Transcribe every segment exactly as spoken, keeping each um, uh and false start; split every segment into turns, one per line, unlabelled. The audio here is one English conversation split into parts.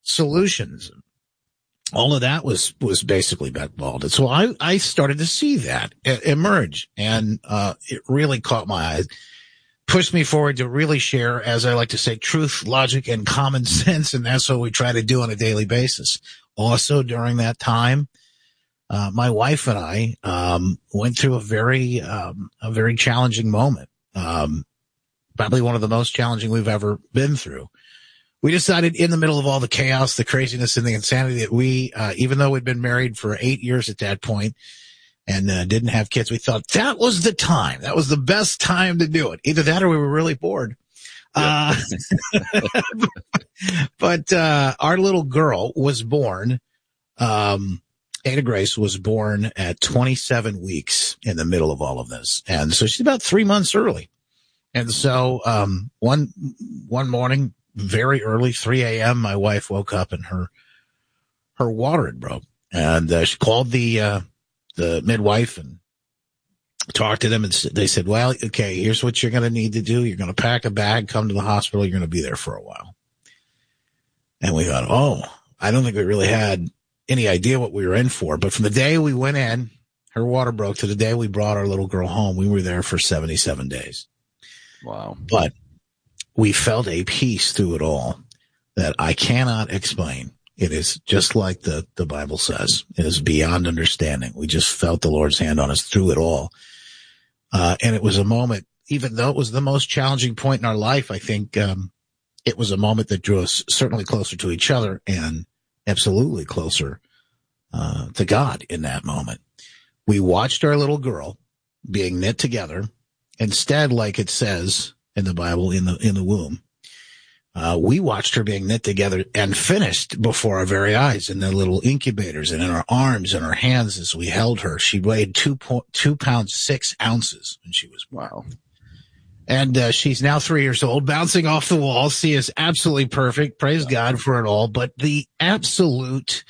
solutions. All of that was, was basically blackballed. And so I, I started to see that emerge, and, uh, it really caught my eye, pushed me forward to really share, as I like to say, truth, logic, and common sense. And that's what we try to do on a daily basis. Also during that time, uh, my wife and I, um, went through a very, um, a very challenging moment. Um, probably one of the most challenging we've ever been through. We decided in the middle of all the chaos, the craziness, and the insanity that we, uh, even though we'd been married for eight years at that point and uh, didn't have kids, we thought that was the time. That was the best time to do it. Either that or we were really bored. Yeah. Uh, but uh, our little girl was born, um, Ada Grace was born at twenty-seven weeks in the middle of all of this. And so she's about three months early. And so um, one one morning, very early, three a.m., my wife woke up and her her water had broke. And uh, she called the uh, the midwife and talked to them. And they said, well, okay, here's what you're going to need to do. You're going to pack a bag, come to the hospital. You're going to be there for a while. And we thought, oh, I don't think we really had any idea what we were in for. But from the day we went in, her water broke, to the day we brought our little girl home, we were there for seventy-seven days.
Wow.
But we felt a peace through it all that I cannot explain. It is just like the, the Bible says. It is beyond understanding. We just felt the Lord's hand on us through it all. Uh, and it was a moment, even though it was the most challenging point in our life, I think, um, it was a moment that drew us certainly closer to each other and absolutely closer, uh, to God in that moment. We watched our little girl being knit together. Instead, like it says in the Bible, in the, in the womb, uh, we watched her being knit together and finished before our very eyes in the little incubators and in our arms and our hands as we held her. She weighed two point two pounds, six ounces when she was born.
Wow.
And, uh, she's now three years old, bouncing off the walls. She is absolutely perfect. Praise
Yeah.
God for it all. But the absolute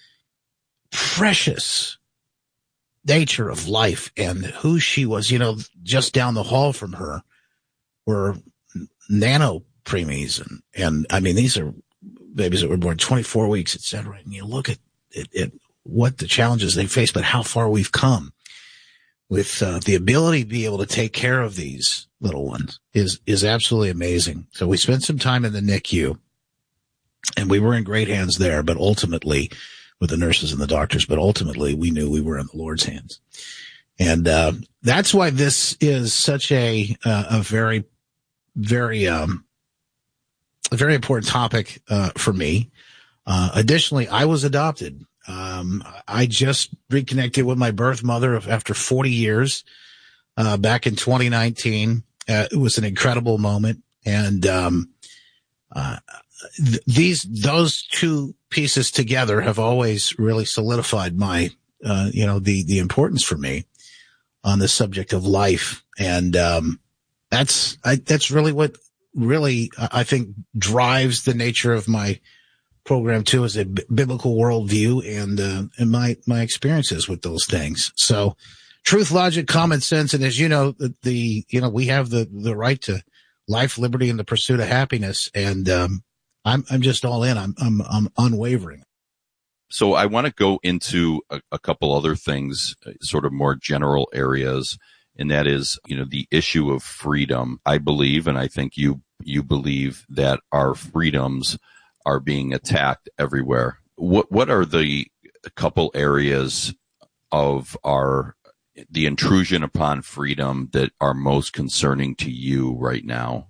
precious nature of life and who she was, you know, just down the hall from her were nano preemies. And, and I mean, these are babies that were born twenty-four weeks, et cetera. And you look at it, at what the challenges they face, but how far we've come with uh, the ability to be able to take care of these little ones is, is absolutely amazing. So we spent some time in the N I C U and we were in great hands there, but ultimately with the nurses and the doctors, but ultimately we knew we were in the Lord's hands. And, uh, that's why this is such a, uh, a very, very, um, a very important topic, uh, for me. Uh, additionally, I was adopted. Um, I just reconnected with my birth mother after forty years, uh, back in twenty nineteen. Uh, it was an incredible moment. And, um, uh, th- these, those two pieces together have always really solidified my, uh, you know, the, the importance for me on the subject of life. And, um, that's, I, that's really what really, I think, drives the nature of my program too, is a b- biblical worldview and, uh, and my, my experiences with those things. So truth, logic, common sense. And as you know, the, the you know, we have the, the right to life, liberty, and the pursuit of happiness. And, um, I'm, I'm just all in. I'm, I'm, I'm unwavering.
So I want to go into a, a couple other things, uh, sort of more general areas. And that is, you know, the issue of freedom. I believe, and I think you, you believe that our freedoms are being attacked everywhere. What, what are the couple areas of our, the intrusion upon freedom that are most concerning to you right now?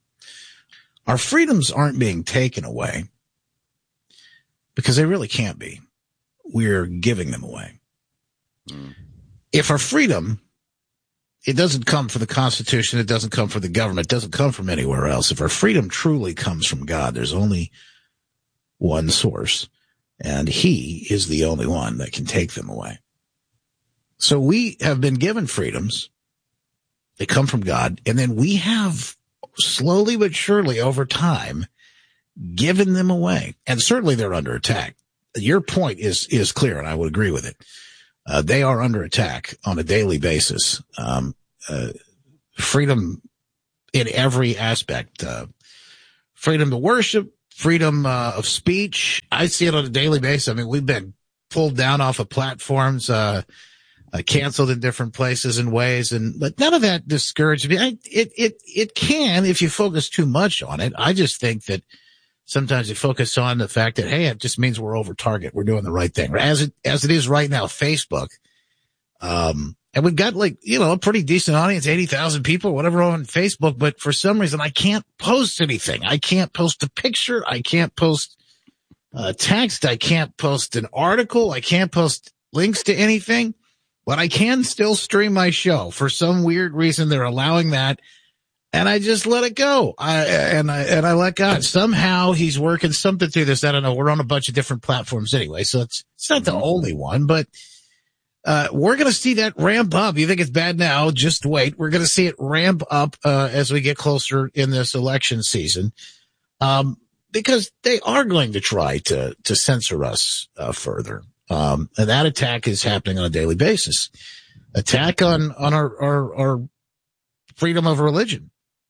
Our freedoms aren't being taken away because they really can't be. We're giving them away. Mm. If our freedom, it doesn't come from the Constitution, it doesn't come from the government, it doesn't come from anywhere else. If our freedom truly comes from God, there's only one source, and He is the only one that can take them away. So we have been given freedoms. They come from God, and then we have slowly but surely over time given them away. And certainly they're under attack. Your point is, is clear, and I would agree with it. Uh, they are under attack on a daily basis. Um, uh, freedom in every aspect, uh, freedom to worship, freedom uh, of speech. I see it on a daily basis. I mean, we've been pulled down off of platforms, uh, uh, canceled in different places and ways, and but none of that discourages me. I, it it it can if you focus too much on it. I just think that sometimes you focus on the fact that, hey, it just means we're over target. We're doing the right thing. As it, as it is right now, Facebook. Um, and we've got like, you know, a pretty decent audience, eighty thousand people, whatever on Facebook. But for some reason, I can't post anything. I can't post a picture. I can't post uh, text. I can't post an article. I can't post links to anything, but I can still stream my show. For some weird reason, they're allowing that. And I just let it go. I, and I, and I let God. Somehow he's working something through this. I don't know. We're on a bunch of different platforms anyway, so it's, it's not the only one, but, uh, we're going to see that ramp up. You think it's bad now? Just wait. We're going to see it ramp up, uh, as we get closer in this election season. Um, because they are going to try to, to censor us, uh, further. Um, and that attack is happening on a daily basis. Attack on, on our, our, our freedom of religion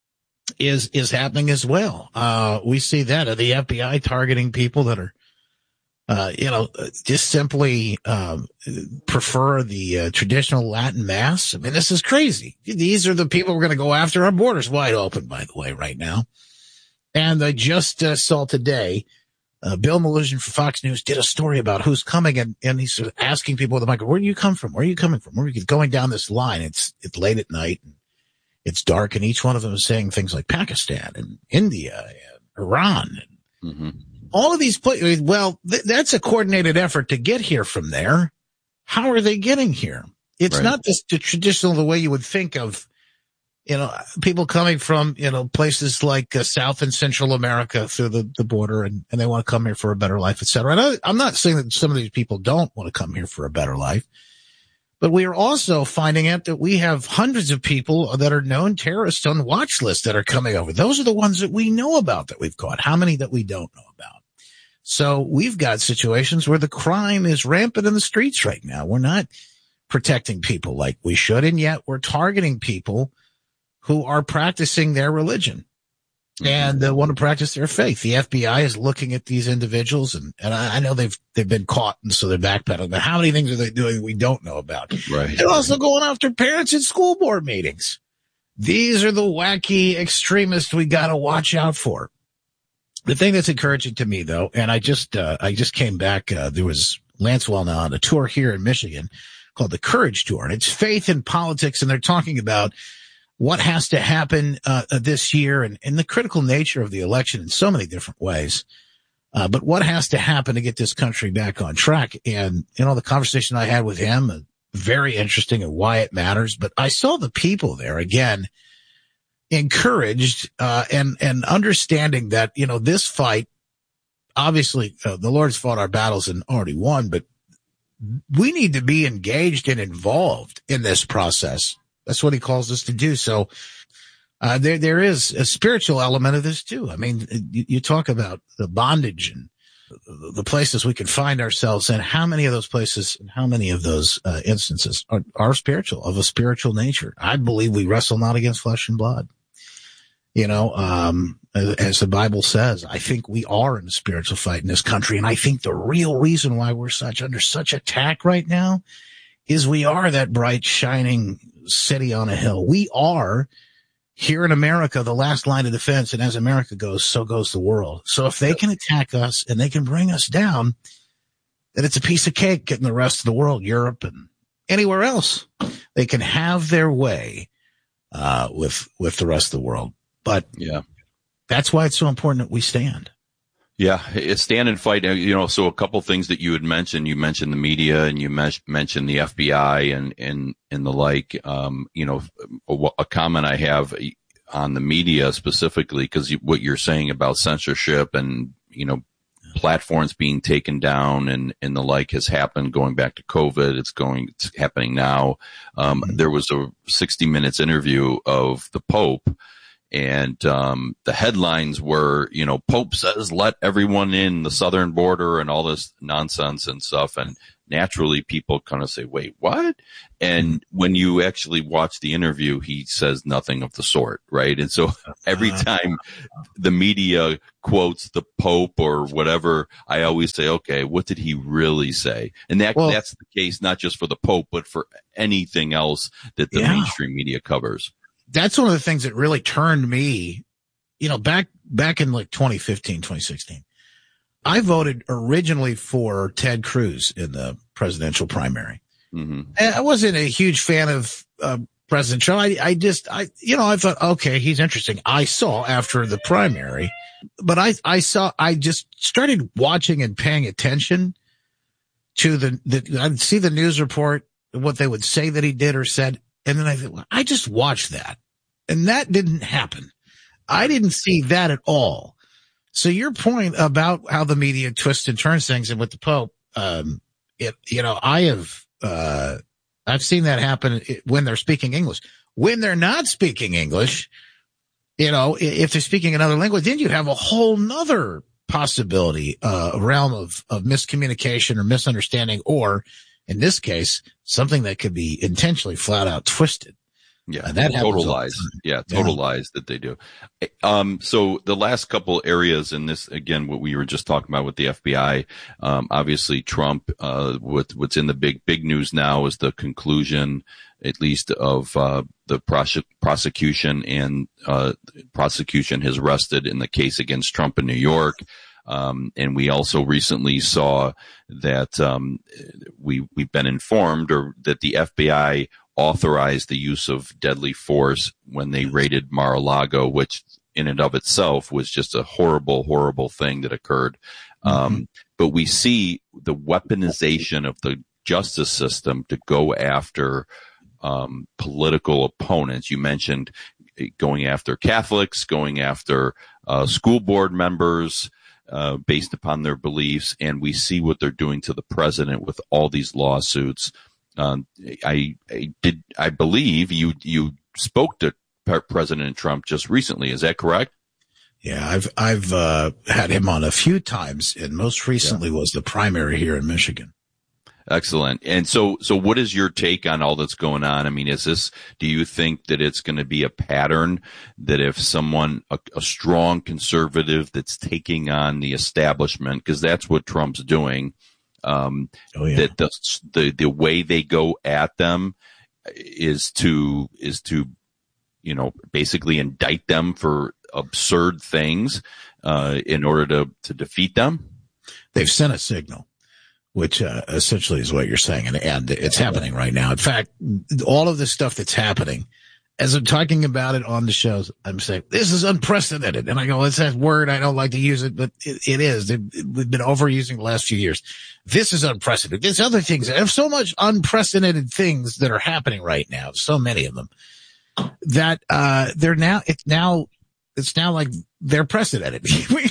is, is happening as well. Uh, we see that uh, the F B I targeting people that are, uh, you know, just simply, um, prefer the uh, traditional Latin mass. I mean, this is crazy. These are the people we're going to go after. Our border's wide open, by the way, right now. And I just uh, saw today, uh, Bill Melugin for Fox News did a story about who's coming, and, and he's asking people with the microphone, where do you come from? Where are you coming from? Where are you going down this line? It's, it's late at night. And it's dark, and each one of them is saying things like Pakistan and India and Iran and mm-hmm. all of these places. Well, th- that's a coordinated effort to get here from there. How are they getting here? It's right. not just the traditional, the way you would think of, you know, people coming from, you know, places like uh, South and Central America through the, the border, and, and they want to come here for a better life, et cetera. And I, I'm not saying that some of these people don't want to come here for a better life. But we are also finding out that we have hundreds of people that are known terrorists on watch lists that are coming over. Those are the ones that we know about that we've caught. How many that we don't know about? So we've got situations where the crime is rampant in the streets right now. We're not protecting people like we should, and yet we're targeting people who are practicing their religion and uh, want to practice their faith. The F B I is looking at these individuals, and, and I, I know they've they've been caught, and so they're backpedaling. But how many things are they doing that we don't know about?
Right.
They're also going after parents at school board meetings. These are the wacky extremists we got to watch out for. The thing that's encouraging to me, though, and I just uh, I just came back. Uh, there was Lance Wallnau on a tour here in Michigan called the Courage Tour, and it's faith in politics, and they're talking about what has to happen uh, this year, and, and the critical nature of the election in so many different ways. Uh, but what has to happen to get this country back on track? And, you know, the conversation I had with him, uh, very interesting, and why it matters. But I saw the people there, again, encouraged uh, and, and understanding that, you know, this fight, obviously, uh, the Lord's fought our battles and already won, but we need to be engaged and involved in this process. That's what he calls us to do. So, uh, there, there is a spiritual element of this too. I mean, you, you talk about the bondage and the, the places we can find ourselves in. How many of those places and how many of those, uh, instances are, are spiritual, of a spiritual nature? I believe we wrestle not against flesh and blood. You know, um, as, as the Bible says, I think we are in a spiritual fight in this country. And I think the real reason why we're such under such attack right now is we are that bright, shining city on a hill. We are here in America, the last line of defense. And as America goes, so goes the world. So if they can attack us and they can bring us down, then it's a piece of cake getting the rest of the world, Europe and anywhere else. They can have their way, uh, with, with the rest of the world. But yeah, that's why it's so important that we stand.
Yeah, stand and fight. You know, so a couple things that you had mentioned. You mentioned the media, and you me- mentioned the F B I and and and the like. Um, you know, a, a comment I have on the media specifically, because you, what you're saying about censorship and, you know, platforms being taken down and and the like has happened going back to COVID. It's going, it's happening now. Um, mm-hmm. There was a sixty minutes interview of the Pope. And, um, the headlines were, you know, Pope says, let everyone in the southern border and all this nonsense and stuff. And naturally people kind of say, wait, what? And when you actually watch the interview, he says nothing of the sort, right? And so every time the media quotes the Pope or whatever, I always say, okay, what did he really say? And that well, that's the case not just for the Pope, but for anything else that the yeah. mainstream media covers.
That's one of the things that really turned me, you know, back back in like twenty fifteen, twenty sixteen. I voted originally for Ted Cruz in the presidential primary. Mm-hmm. And I wasn't a huge fan of uh, President Trump. I, I just, I, you know, I thought, okay, he's interesting. I saw after the primary, but I, I saw, I just started watching and paying attention to the, the, I'd see the news report, what they would say that he did or said. And then I thought, well, I just watched that. And that didn't happen. I didn't see that at all. So your point about how the media twists and turns things and with the Pope, um, it, you know, I have, uh, I've seen that happen when they're speaking English. When they're not speaking English, you know, if they're speaking another language, then you have a whole nother possibility, uh, realm of, of miscommunication or misunderstanding, or in this case, something that could be intentionally flat out twisted.
Yeah, uh, that total lies. Yeah, total yeah. lies that they do. Um, so the last couple areas in this, again, what we were just talking about with the F B I, um, obviously Trump, uh, what, what's in the big, big news now is the conclusion, at least of, uh, the prosec- prosecution and, uh, prosecution has rested in the case against Trump in New York. Um, and we also recently saw that, um, we, we've been informed or that the F B I authorized the use of deadly force when they raided Mar-a-Lago, which in and of itself was just a horrible, horrible thing that occurred. Mm-hmm. Um, but we see the weaponization of the justice system to go after, um, political opponents. You mentioned going after Catholics, going after, uh, school board members, uh, based upon their beliefs. And we see what they're doing to the president with all these lawsuits. Um, I, I did, I believe you, you spoke to President Trump just recently. Is that correct?
Yeah, I've, I've, uh, had him on a few times, and most recently yeah. was the primary here in Michigan.
Excellent. And so, so what is your take on all that's going on? I mean, is this, do you think that it's going to be a pattern that if someone, a, a strong conservative that's taking on the establishment, because that's what Trump's doing, Um, oh, yeah. that the, the, the way they go at them is to, is to, you know, basically indict them for absurd things, uh, in order to, to defeat them?
They've sent a signal, which, uh, essentially is what you're saying. And, and it's happening right now. In fact, all of this stuff that's happening, as I'm talking about it on the shows, I'm saying, this is unprecedented. And I go, it's that word. I don't like to use it, but it, it is. It, it, we've been overusing the last few years. This is unprecedented. There's other things. I have so much unprecedented things that are happening right now. So many of them that, uh, they're now, it's now, it's now like they're precedented.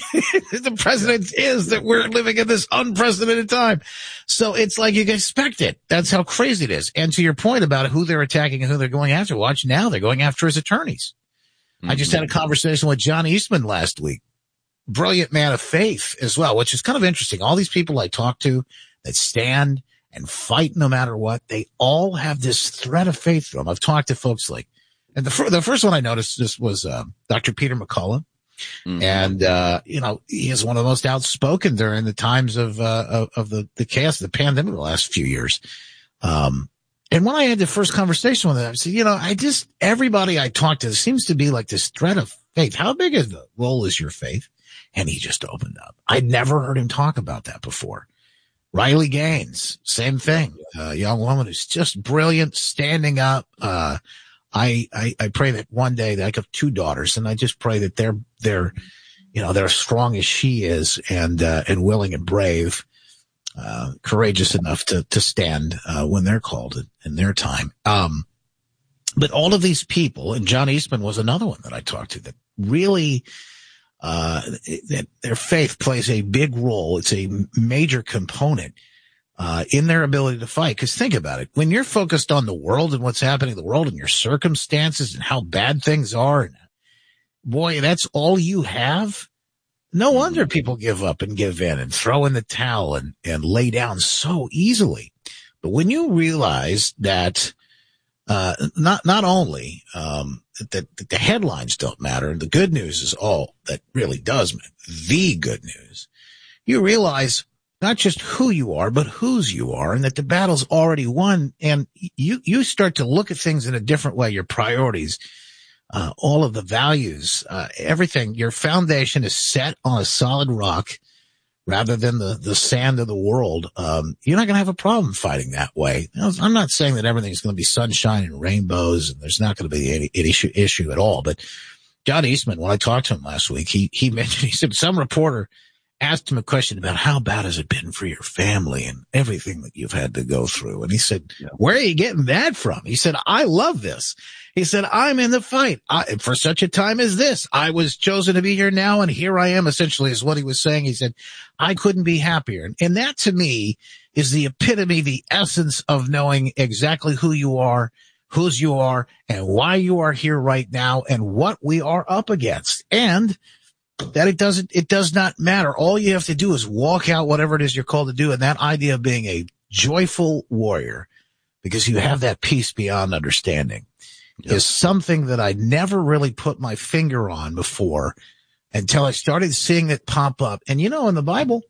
The precedent is that we're living in this unprecedented time. So it's like you can expect it. That's how crazy it is. And to your point about who they're attacking and who they're going after, watch now, they're going after his attorneys. Mm-hmm. I just had a conversation with John Eastman last week. Brilliant man of faith as well, which is kind of interesting. All these people I talk to that stand and fight no matter what, they all have this thread of faith to them. I've talked to folks like, and the, fir- the first one I noticed this was, uh, Doctor Peter McCullough. Mm-hmm. And, uh, you know, he is one of the most outspoken during the times of, uh, of, of the, the chaos, the pandemic, the last few years. Um, and when I had the first conversation with him, I said, you know, I just, everybody I talked to seems to be like this thread of faith. How big is the role is your faith? And he just opened up. I'd never heard him talk about that before. Riley Gaines, same thing. A young woman who's just brilliant, standing up, uh, I, I, I pray that one day that I have two daughters, and I just pray that they're, they're, you know, they're as strong as she is and, uh, and willing and brave, uh, courageous enough to, to stand, uh, when they're called in, in their time. Um, but all of these people, and John Eastman was another one that I talked to that really, uh, that their faith plays a big role. It's a major component Uh, in their ability to fight. Because think about it. When you're focused on the world and what's happening in the world and your circumstances and how bad things are, and boy, that's all you have. No wonder people give up and give in and throw in the towel and, and lay down so easily. But when you realize that, uh, not, not only, um, that the headlines don't matter, the good news is all that really does matter, the good news, you realize not just who you are, but whose you are, and that the battle's already won. And you, you start to look at things in a different way, your priorities, uh, all of the values, uh, everything, your foundation is set on a solid rock rather than the, the sand of the world. Um, you're not going to have a problem fighting that way. I'm not saying that everything's going to be sunshine and rainbows and there's not going to be any, any issue, issue at all. But John Eastman, when I talked to him last week, he, he mentioned, he said some reporter asked him a question about how bad has it been for your family and everything that you've had to go through. And he said, yeah. Where are you getting that from? He said, I love this. He said, I'm in the fight I, for such a time as this. I was chosen to be here now, and here I am, essentially, is what he was saying. He said, I couldn't be happier. And, and that, to me, is the epitome, the essence of knowing exactly who you are, whose you are, and why you are here right now, and what we are up against. And that it doesn't, it does not matter. All you have to do is walk out whatever it is you're called to do. And that idea of being a joyful warrior, because you have that peace beyond understanding, yep. is something that I never really put my finger on before until I started seeing it pop up. And you know, in the Bible,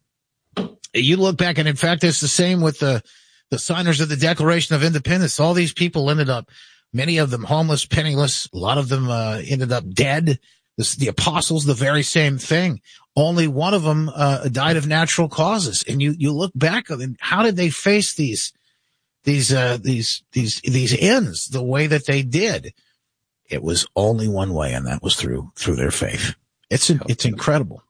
you look back, and in fact, it's the same with the, the signers of the Declaration of Independence. All these people ended up, many of them homeless, penniless. A lot of them, uh, ended up dead. This, the apostles, the very same thing. Only one of them uh, died of natural causes. And you, you look back and how did they face these, these, uh, these, these, these ends the way that they did? It was only one way, and that was through, through their faith. It's, it's incredible.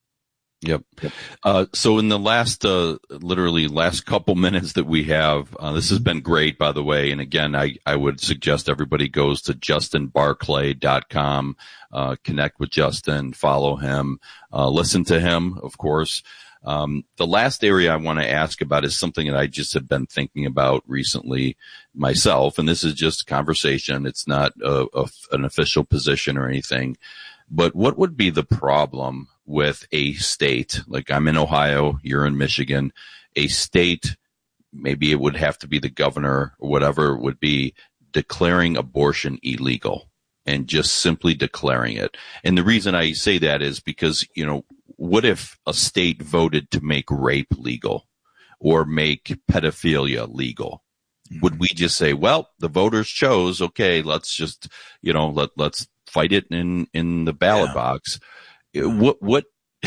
Yep. yep. Uh, so in the last, uh, literally last couple minutes that we have, uh, this has been great, by the way. And again, I, I would suggest everybody goes to justin barclay dot com, uh, connect with Justin, follow him, uh, listen to him, of course. Um, the last area I want to ask about is something that I just have been thinking about recently myself. And this is just conversation. It's not a, a, an official position or anything. But what would be the problem with a state, like I'm in Ohio, you're in Michigan, a state, maybe it would have to be the governor or whatever it would be, declaring abortion illegal and just simply declaring it? And the reason I say that is because, you know, what if a state voted to make rape legal or make pedophilia legal? Mm-hmm. Would we just say, well, the voters chose, okay, let's just, you know, let, let's fight it in, in the ballot yeah. box? What, what,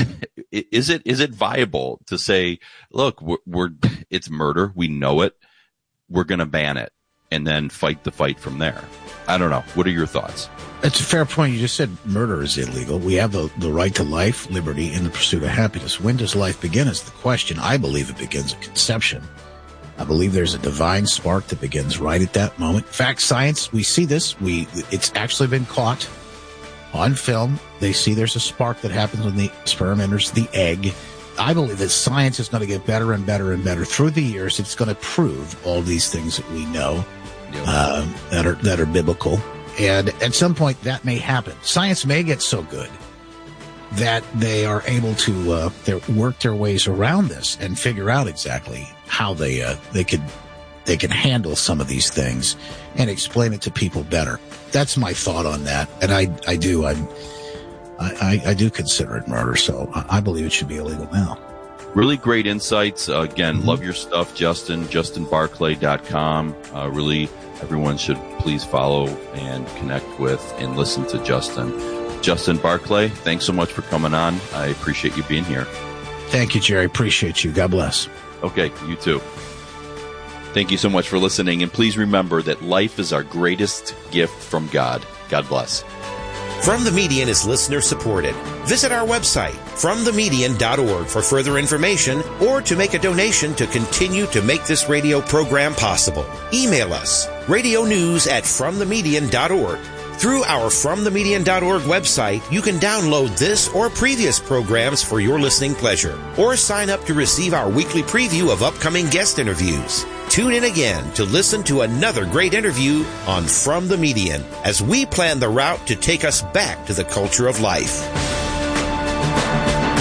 is it, is it viable to say, look, we're, we're, it's murder. We know it. We're going to ban it and then fight the fight from there? I don't know. What are your thoughts?
That's a fair point. You just said murder is illegal. We have the, the right to life, liberty, and the pursuit of happiness. When does life begin is the question. I believe it begins at conception. I believe there's a divine spark that begins right at that moment. In fact, science, we see this. We, it's actually been caught on film. They see there's a spark that happens when the sperm enters the egg. I believe that science is going to get better and better and better through the years. It's going to prove all these things that we know, yep. uh, that are, that are biblical. And at some point that may happen. Science may get so good that they are able to, uh, their, work their ways around this and figure out exactly how they, uh, they could, they can handle some of these things and explain it to people better. That's my thought on that. And I, I do, I'm, I, I do consider it murder. So I believe it should be illegal now.
Really great insights. Uh, again, mm-hmm. love your stuff, Justin, justin barclay dot com. Uh, really, everyone should please follow and connect with and listen to Justin. Justin Barclay, thanks so much for coming on. I appreciate you being here.
Thank you, Jerry. Appreciate you. God bless.
Okay, you too. Thank you so much for listening. And please remember that life is our greatest gift from God. God bless.
From the Median is listener supported. Visit our website, from the median dot org, for further information or to make a donation to continue to make this radio program possible. Email us, radio news at from the median dot org. Through our from the median dot org website, you can download this or previous programs for your listening pleasure, or sign up to receive our weekly preview of upcoming guest interviews. Tune in again to listen to another great interview on From the Median as we plan the route to take us back to the culture of life.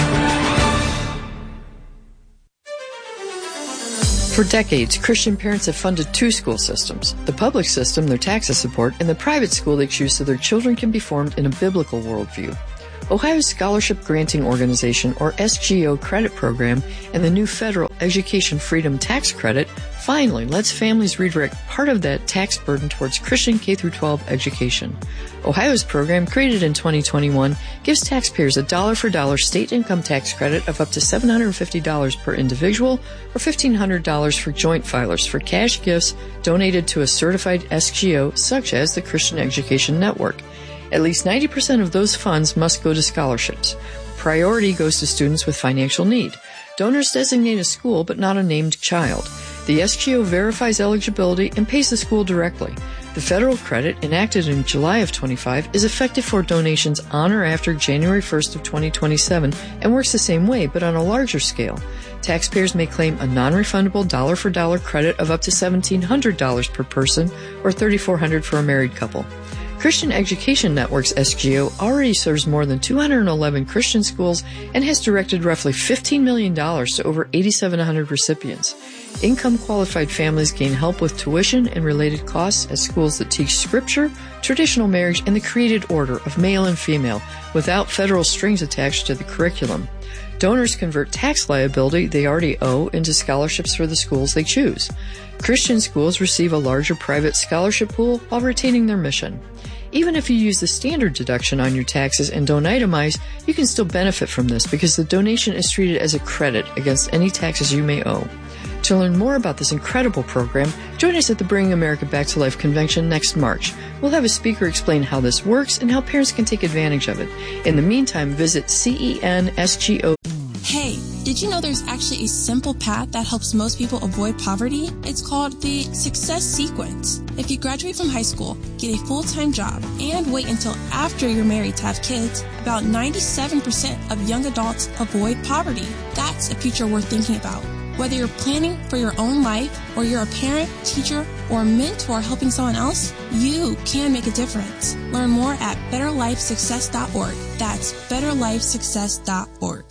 For decades, Christian parents have funded two school systems. The public system their taxes support, and the private school they choose so their children can be formed in a biblical worldview. Ohio's Scholarship Granting Organization, or S G O credit program, and the new federal Education Freedom Tax Credit finally lets families redirect part of that tax burden towards Christian K through twelve education. Ohio's program, created in twenty twenty-one, gives taxpayers a dollar-for-dollar state income tax credit of up to seven hundred fifty dollars per individual or fifteen hundred dollars for joint filers for cash gifts donated to a certified S G O such as the Christian Education Network. At least ninety percent of those funds must go to scholarships. Priority goes to students with financial need. Donors designate a school but not a named child. The S G O verifies eligibility and pays the school directly. The federal credit, enacted in July of twenty-five, is effective for donations on or after January first of twenty twenty-seven and works the same way but on a larger scale. Taxpayers may claim a non-refundable dollar-for-dollar credit of up to seventeen hundred dollars per person or thirty-four hundred dollars for a married couple. Christian Education Network's S G O already serves more than two hundred eleven Christian schools and has directed roughly fifteen million dollars to over eight thousand seven hundred recipients. Income-qualified families gain help with tuition and related costs at schools that teach scripture, traditional marriage, and the created order of male and female without federal strings attached to the curriculum. Donors convert tax liability they already owe into scholarships for the schools they choose. Christian schools receive a larger private scholarship pool while retaining their mission. Even if you use the standard deduction on your taxes and don't itemize, you can still benefit from this because the donation is treated as a credit against any taxes you may owe. To learn more about this incredible program, join us at the Bringing America Back to Life convention next March. We'll have a speaker explain how this works and how parents can take advantage of it. In the meantime, visit C E N S G O.
Hey, did you know there's actually a simple path that helps most people avoid poverty? It's called the Success Sequence. If you graduate from high school, get a full-time job, and wait until after you're married to have kids, about ninety-seven percent of young adults avoid poverty. That's a future worth thinking about. Whether you're planning for your own life or you're a parent, teacher, or mentor helping someone else, you can make a difference. Learn more at better life success dot org. That's better life success dot org.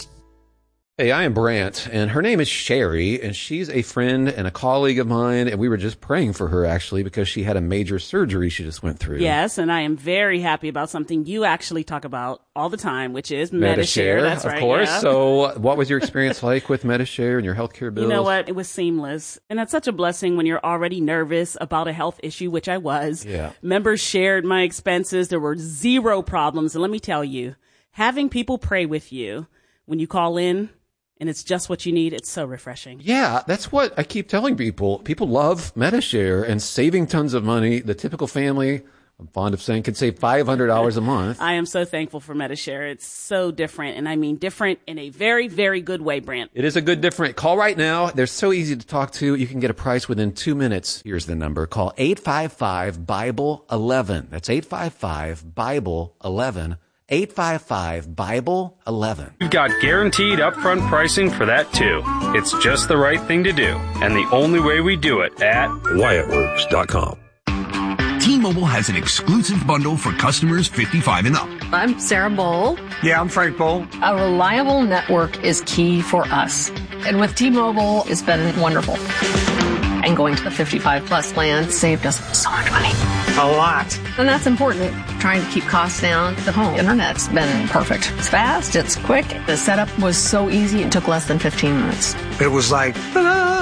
Hey, I am Brant, and her name is Sherry, and she's a friend and a colleague of mine, and we were just praying for her, actually, because she had a major surgery she just went through.
Yes, and I am very happy about something you actually talk about all the time, which is Medi-Share. That's
of
right,
course.
yeah.
So what was your experience like with Medi-Share and your healthcare bills?
You know what? It was seamless. And that's such a blessing when you're already nervous about a health issue, which I was.
Yeah.
Members shared my expenses. There were zero problems. And let me tell you, having people pray with you when you call in, and it's just what you need, it's so refreshing.
Yeah, that's what I keep telling people. People love Medi-Share and saving tons of money. The typical family, I'm fond of saying, could save five hundred dollars a month.
I am so thankful for Medi-Share. It's so different, and I mean different in a very, very good way, Brant.
It is a good different. Call right now. They're so easy to talk to. You can get a price within two minutes. Here's the number. Call eight five five, Bible eleven. That's eight five five, Bible eleven. eight five five, Bible eleven.
You've got guaranteed upfront pricing for that, too. It's just the right thing to do, and the only way we do it at Wyatt Works dot com.
T-Mobile has an exclusive bundle for customers fifty-five and up.
I'm Sarah Bowl.
Yeah, I'm Frank Bowl.
A reliable network is key for us. And with T-Mobile, it's been wonderful. And going to the fifty-five plus plan saved us so much money.
A lot.
And that's important. Trying to keep costs down. The home internet's been perfect. It's fast. It's quick. The setup was so easy. It took less than fifteen minutes.
It was like, ta-da!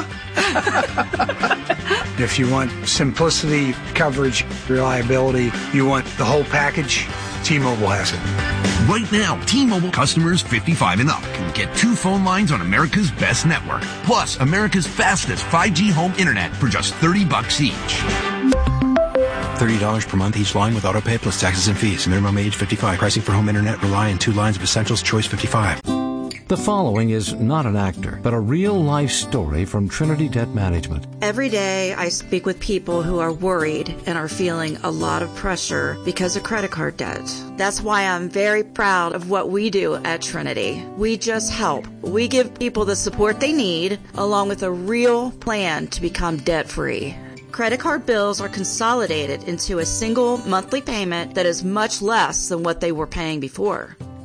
If you want simplicity, coverage, reliability, you want the whole package, T-Mobile has it.
Right now, T-Mobile customers fifty-five and up can get two phone lines on America's best network, plus America's fastest five G home internet for just thirty bucks each.
thirty dollars per month each line with autopay plus taxes and fees. Minimum age fifty-five. Pricing for home internet rely on two lines of essentials. Choice fifty-five.
The following is not an actor, but a real-life story from Trinity Debt Management.
Every day I speak with people who are worried and are feeling a lot of pressure because of credit card debt. That's why I'm very proud of what we do at Trinity. We just help. We give people the support they need, along with a real plan to become debt-free. Credit card bills are consolidated into a single monthly payment that is much less than what they were paying before.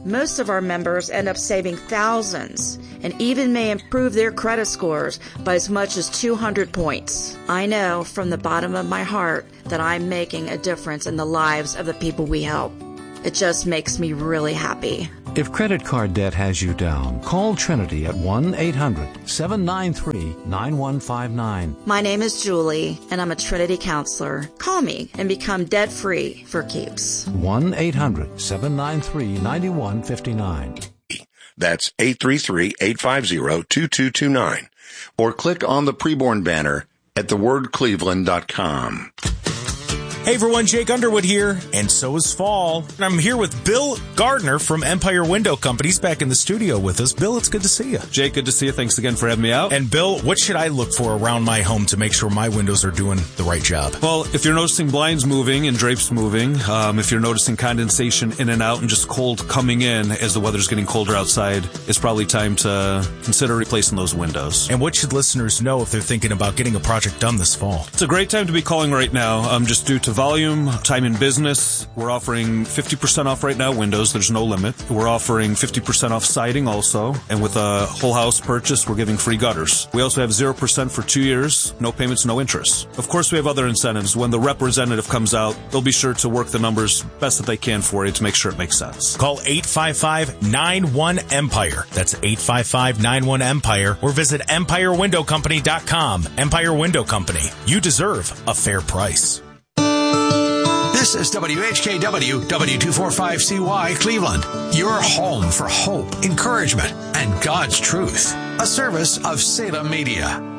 Most of our members end up saving thousands and even may improve their credit scores by as much as two hundred points. I know from the bottom of my heart that I'm making a difference in the lives of the people we help. It just makes me really happy.
If credit card debt has you down, call Trinity at one eight hundred seven nine three nine one five nine.
My name is Julie, and I'm a Trinity counselor. Call me and become debt-free for keeps.
one eight hundred seven nine three nine one five nine.
That's eight three three, eight five zero, two two two nine. Or click on the preborn banner at the word cleveland dot com.
Hey everyone, Jake Underwood here, and so is fall. And I'm here with Bill Gardner from Empire Window Company. He's back in the studio with us. Bill, it's good to see you.
Jake, good to see you. Thanks again for having me out.
And Bill, what should I look for around my home to make sure my windows are doing the right job?
Well, if you're noticing blinds moving and drapes moving, um, if you're noticing condensation in and out and just cold coming in as the weather's getting colder outside, it's probably time to consider replacing those windows.
And what should listeners know if they're thinking about getting a project done this fall?
It's a great time to be calling right now, um, just due to volume, time in business. We're offering fifty percent off right now windows. There's no limit. We're offering fifty percent off siding also. And with a whole house purchase, we're giving free gutters. We also have zero percent for two years, no payments, no interest. Of course, we have other incentives. When the representative comes out, they'll be sure to work the numbers best that they can for you to make sure it makes sense.
Call eight five five, nine one, EMPIRE. That's eight five five, nine one, EMPIRE. Or visit empire window company dot com. Empire Window Company. You deserve a fair price.
This is W H K W, W two forty-five C Y, Cleveland. Your home for hope, encouragement, and God's truth. A service of Salem Media.